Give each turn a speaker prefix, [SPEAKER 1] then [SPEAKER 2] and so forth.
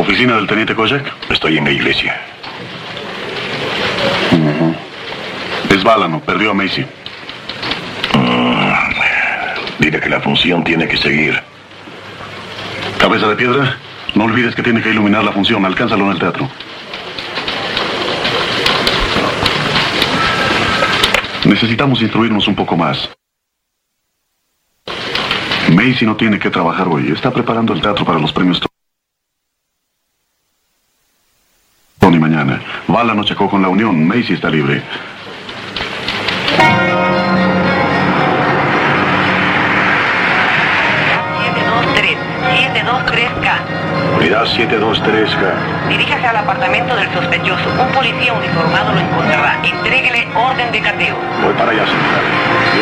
[SPEAKER 1] oficina del teniente Kojak?
[SPEAKER 2] Estoy en la iglesia.
[SPEAKER 1] Es Bálano, perdió a Macy.
[SPEAKER 2] Dile que la función tiene que seguir.
[SPEAKER 1] Cabeza de piedra, no olvides que tiene que iluminar la función. Alcánzalo en el teatro. Necesitamos instruirnos un poco más. Macy no tiene que trabajar hoy. Está preparando el teatro para los premios Tony mañana. Bálano checó con la Unión. Macy está libre.
[SPEAKER 2] Unidad 723K.
[SPEAKER 3] Diríjase al apartamento del sospechoso. Un policía uniformado lo encontrará. Entréguele orden de cateo.
[SPEAKER 2] Voy para allá, señora.